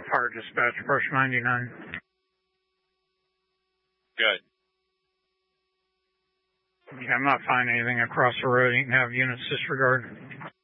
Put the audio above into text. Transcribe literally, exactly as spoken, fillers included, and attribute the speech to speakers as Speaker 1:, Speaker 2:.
Speaker 1: Fire Dispatch, approach ninety-nine.
Speaker 2: Good.
Speaker 1: Yeah, I'm not finding anything across the road. You can have units disregard.